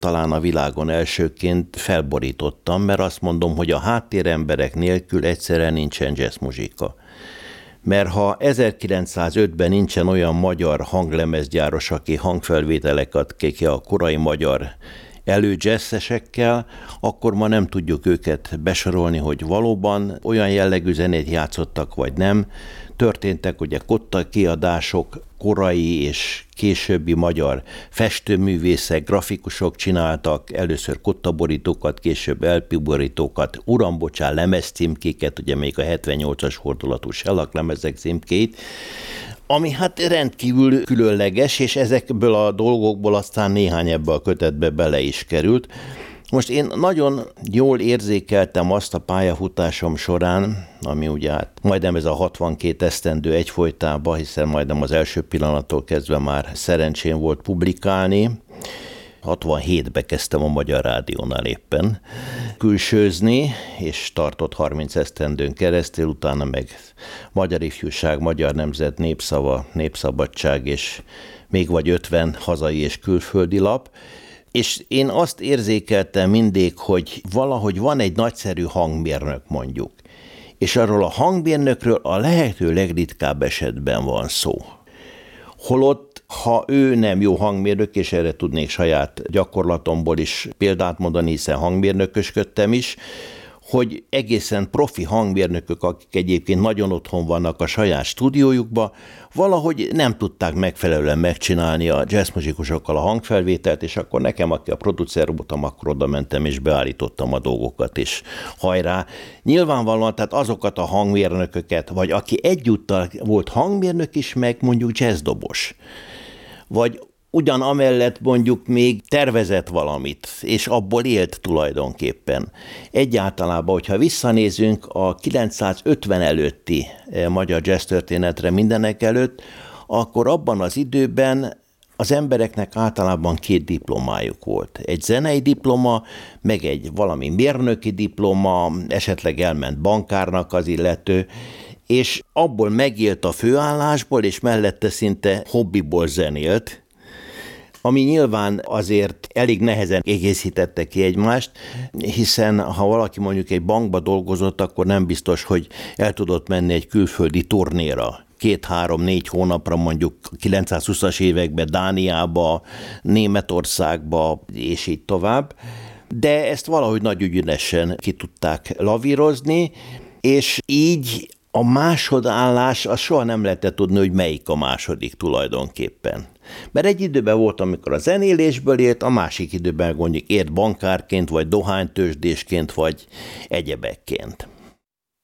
talán a világon elsőként felborítottam, mert azt mondom, hogy a háttéremberek nélkül egyszerűen nincsen jazzmuzsika. Mert ha 1905-ben nincsen olyan magyar hanglemezgyáros, aki hangfelvételeket ki a korai magyar elődzsesszesekkel, akkor ma nem tudjuk őket besorolni, hogy valóban olyan jellegű zenét játszottak, vagy nem. Történtek ugye kotta kiadások, korai és későbbi magyar festőművészek, grafikusok csináltak először kottaborítókat, később LP borítókat, urambocsán lemezcímkéket, ugye még a 78-as fordulatú Shellac lemezek címkéit, ami hát rendkívül különleges, és ezekből a dolgokból aztán néhány ebbe a kötetbe bele is került. Most én nagyon jól érzékeltem azt a pályafutásom során, ami ugye hát majdnem ez a 62 esztendő egyfolytában, hiszen majdnem az első pillanattól kezdve már szerencsém volt publikálni. 67-be kezdtem a Magyar Rádiónál éppen külsőzni, és tartott 30 esztendőn keresztül, utána meg Magyar Ifjúság, Magyar Nemzet, Népszava, Népszabadság, és még vagy 50 hazai és külföldi lap. És én azt érzékeltem mindig, hogy valahogy van egy nagyszerű hangmérnök mondjuk, és arról a hangmérnökről a lehető legritkább esetben van szó. Holott, ha ő nem jó hangmérnök, és erre tudnék saját gyakorlatomból is példát mondani, hiszen hangmérnökösködtem is, hogy egészen profi hangmérnökök, akik egyébként nagyon otthon vannak a saját stúdiójukba, valahogy nem tudták megfelelően megcsinálni a jazzmuzsikusokkal a hangfelvételt, és akkor nekem, aki a producer voltam, akkor oda mentem és beállítottam a dolgokat, és hajrá. Nyilvánvalóan, tehát azokat a hangmérnököket, vagy aki egyúttal volt hangmérnök is, meg mondjuk jazzdobos, vagy ugyanamellett mondjuk még tervezett valamit, és abból élt tulajdonképpen. Egyáltalában, hogyha visszanézünk a 950 előtti magyar jazz történetre mindenek előtt, akkor abban az időben az embereknek általában 2 diplomájuk volt. Egy zenei diploma, meg egy valami mérnöki diploma, esetleg elment bankárnak az illető, és abból megélt a főállásból, és mellette szinte hobbiból zenélt, ami nyilván azért elég nehezen egészítette ki egymást, hiszen ha valaki mondjuk egy bankba dolgozott, akkor nem biztos, hogy el tudott menni egy külföldi turnéra. 2-3-4 hónapra mondjuk 920-as években Dániába, Németországba, és így tovább. De ezt valahogy nagy ügyesen ki tudták lavírozni, és így a másodállás, az soha nem lehetett tudni, hogy melyik a második tulajdonképpen. Mert egy időben volt, amikor a zenélésből élt, a másik időben mondjuk élt bankárként, vagy dohánytőzsdésként, vagy egyebekként.